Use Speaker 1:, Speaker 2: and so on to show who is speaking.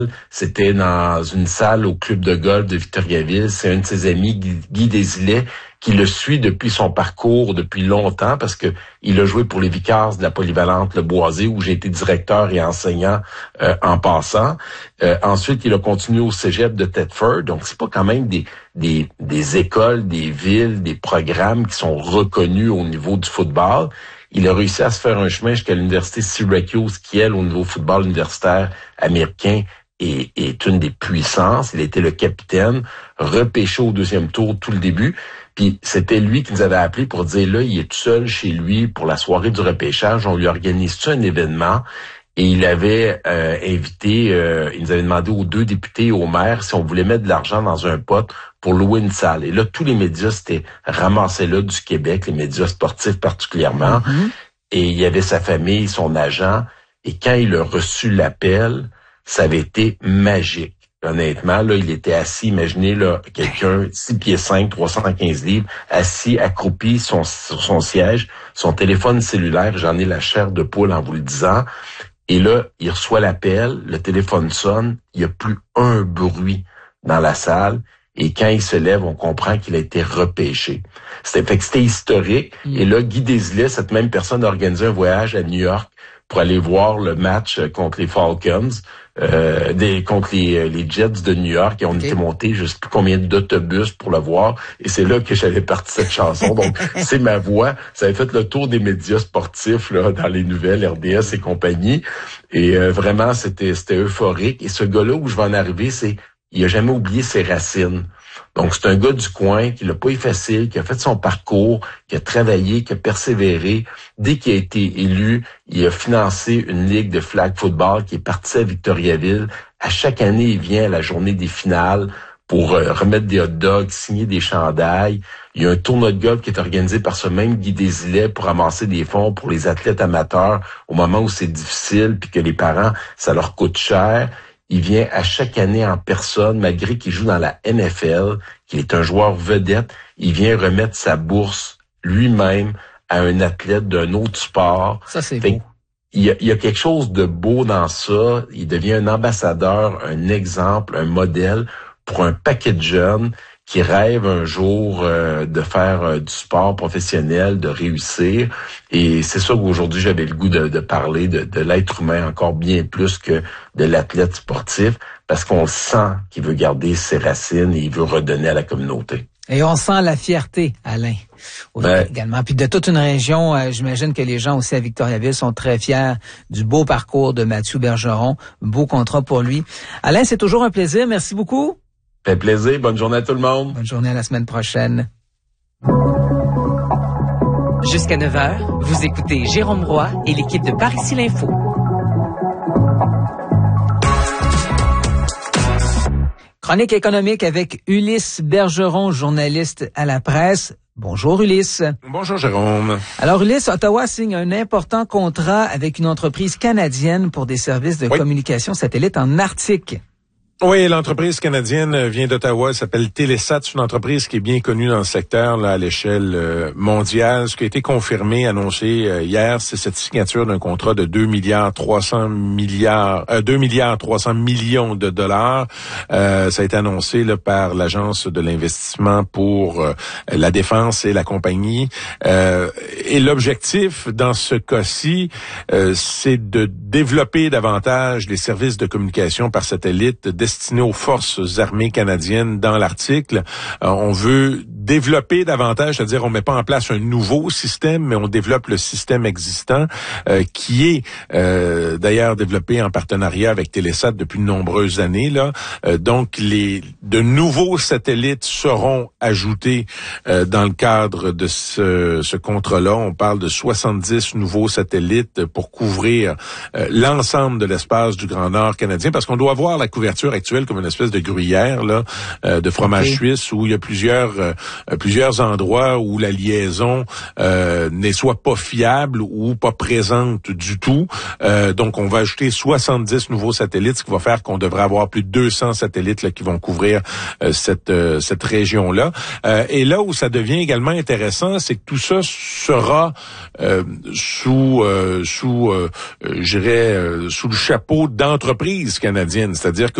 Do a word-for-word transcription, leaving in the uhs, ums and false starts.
Speaker 1: C'était dans une salle au club de golf de Victoriaville. C'est un de ses amis, Guy, Guy Desilets, qui le suit depuis son parcours depuis longtemps parce que il a joué pour les Vicares de la polyvalente Le Boisé où j'ai été directeur et enseignant euh, en passant. Euh, ensuite, il a continué au cégep de Thetford. Donc, c'est pas quand même des, des, des écoles, des villes, des programmes qui sont reconnus au niveau du football. Il a réussi à se faire un chemin jusqu'à l'université Syracuse qui, elle, au niveau football universitaire américain, est, est une des puissances. Il était le capitaine, repêché au deuxième tour tout le début. Puis c'était lui qui nous avait appelé pour dire, là, il est tout seul chez lui pour la soirée du repêchage. On lui organise tout un événement. Et il avait euh, invité, euh, il nous avait demandé aux deux députés et au maire si on voulait mettre de l'argent dans un pot pour louer une salle. Et là, tous les médias s'étaient ramassés là du Québec, les médias sportifs particulièrement. Mm-hmm. Et il y avait sa famille, son agent. Et quand il a reçu l'appel, ça avait été magique. Honnêtement, là, il était assis, imaginez, là, quelqu'un, six pieds cinq, trois cent quinze livres, assis, accroupi son, sur son siège, son téléphone cellulaire, j'en ai la chair de poule en vous le disant. Et là, il reçoit l'appel, le téléphone sonne, il n'y a plus un bruit dans la salle. Et quand il se lève, on comprend qu'il a été repêché. C'était, fait que c'était historique. Mmh. Et là, Guy Desilets, cette même personne, a organisé un voyage à New York pour aller voir le match contre les Falcons, euh, des, contre les, les Jets de New York. Et on okay. était monté je sais plus combien d'autobus pour le voir. Et c'est là que j'avais parti cette chanson. Donc, c'est ma voix. Ça avait fait le tour des médias sportifs là dans les nouvelles, R D S et compagnie. Et euh, vraiment, c'était, c'était euphorique. Et ce gars-là, où je vais en arriver, c'est il a jamais oublié ses racines. Donc, c'est un gars du coin qui l'a pas effacé, qui a fait son parcours, qui a travaillé, qui a persévéré. Dès qu'il a été élu, il a financé une ligue de flag football qui est partie à Victoriaville. À chaque année, il vient à la journée des finales pour euh, remettre des hot dogs, signer des chandails. Il y a un tournoi de golf qui est organisé par ce même Guy Desilets pour ramasser des fonds pour les athlètes amateurs au moment où c'est difficile puis que les parents, ça leur coûte cher. Il vient à chaque année en personne, malgré qu'il joue dans la N F L, qu'il est un joueur vedette, il vient remettre sa bourse lui-même à un athlète d'un autre sport.
Speaker 2: Ça, c'est
Speaker 1: fait
Speaker 2: beau.
Speaker 1: Il y, a, il y a quelque chose de beau dans ça. Il devient un ambassadeur, un exemple, un modèle pour un paquet de jeunes qui rêvent un jour euh, de faire euh, du sport professionnel, de réussir. Et c'est ça qu'aujourd'hui, j'avais le goût de, de parler de, de l'être humain encore bien plus que de l'athlète sportif, parce qu'on sent qu'il veut garder ses racines et il veut redonner à la communauté.
Speaker 2: Et on sent la fierté, Alain, ben, également. Puis de toute une région, euh, j'imagine que les gens aussi à Victoriaville sont très fiers du beau parcours de Mathieu Bergeron. Beau contrat pour lui. Alain, c'est toujours un plaisir. Merci beaucoup.
Speaker 1: Fait plaisir. Bonne journée à tout le monde.
Speaker 2: Bonne journée à la semaine prochaine.
Speaker 3: Jusqu'à neuf heures, vous écoutez Jérôme Roy et l'équipe de Par ici l'info.
Speaker 2: Chronique économique avec Ulysse Bergeron, journaliste à la presse. Bonjour Ulysse.
Speaker 4: Bonjour Jérôme.
Speaker 2: Alors Ulysse, Ottawa signe un important contrat avec une entreprise canadienne pour des services de oui. communication satellite en Arctique.
Speaker 4: Oui, l'entreprise canadienne vient d'Ottawa, elle s'appelle Telesat, c'est une entreprise qui est bien connue dans le secteur là à l'échelle euh, mondiale. Ce qui a été confirmé, annoncé euh, hier, c'est cette signature d'un contrat de deux milliards trois cents milliards, euh, deux milliards trois cents millions de dollars. Euh, ça a été annoncé là par l'agence de l'investissement pour euh, la défense et la compagnie. Euh, et l'objectif dans ce cas-ci, euh, c'est de développer davantage les services de communication par satellite destiné aux forces armées canadiennes dans l'Arctique. Euh, on veut développer davantage, c'est-à-dire on met pas en place un nouveau système, mais on développe le système existant euh, qui est euh, d'ailleurs développé en partenariat avec Telesat depuis de nombreuses années. Là, euh, donc les de nouveaux satellites seront ajoutés euh, dans le cadre de ce, ce contrat-là. On parle de soixante-dix nouveaux satellites pour couvrir euh, l'ensemble de l'espace du Grand Nord canadien, parce qu'on doit voir la couverture actuelle comme une espèce de gruyère là, euh, de fromage okay. suisse où il y a plusieurs euh, euh, plusieurs endroits où la liaison euh, n'est soit pas fiable ou pas présente du tout. Euh, donc, on va ajouter soixante-dix nouveaux satellites, ce qui va faire qu'on devrait avoir plus de deux cents satellites là, qui vont couvrir euh, cette euh, cette région-là. Euh, et là où ça devient également intéressant, c'est que tout ça sera euh, sous euh, sous euh, je dirais euh, sous le chapeau d'entreprises canadiennes, c'est-à-dire que